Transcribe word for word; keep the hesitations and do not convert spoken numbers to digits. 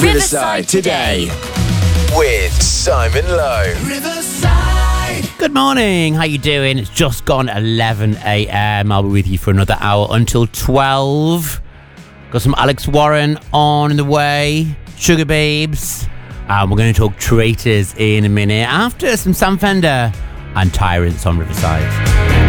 Riverside Today with Simon Lowe. Riverside. Good morning. How you doing? It's just gone eleven a.m. I'll be with you for another hour until twelve. Got some Alex Warren on in the way. Sugar Babes. Um, we're going to talk traitors in a minute after some Sam Fender and Tyrants on Riverside.